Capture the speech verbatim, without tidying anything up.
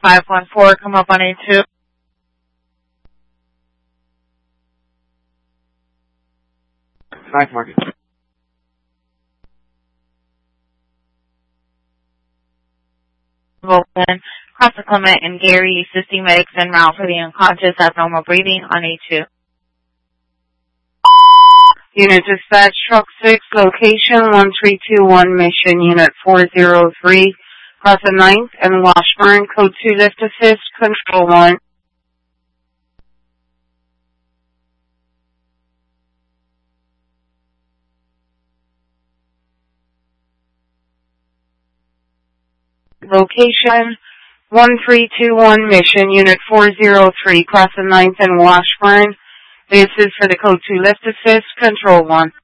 five one four, come up on A two. Five market. Open. Crossing Clement and Gary, assisting medics en route for the unconscious abnormal breathing on A two. Unit dispatch, truck six, location one three two one, mission unit four zero three, crossing ninth and Washburn, code two, lift assist, control one. Location one three two one, mission unit four zero three, crossing ninth and Washburn. This is for the code two, lift assist, control one.